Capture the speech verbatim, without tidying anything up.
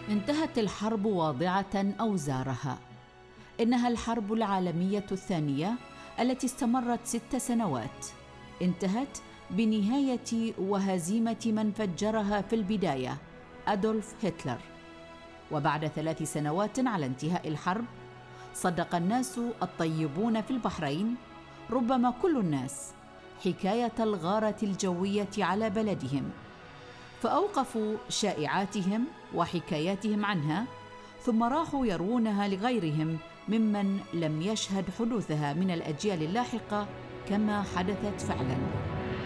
انتهت الحرب واضعة أوزارها. إنها الحرب العالمية الثانية التي استمرت ست سنوات، انتهت بنهاية وهزيمة من فجرها في البداية، أدولف هتلر. وبعد ثلاث سنوات على انتهاء الحرب، صدق الناس الطيبون في البحرين، ربما كل الناس، حكاية الغارة الجوية على بلدهم، فأوقفوا شائعاتهم وحكاياتهم عنها، ثم راحوا يروونها لغيرهم ممن لم يشهد حدوثها من الأجيال اللاحقة كما حدثت فعلاً.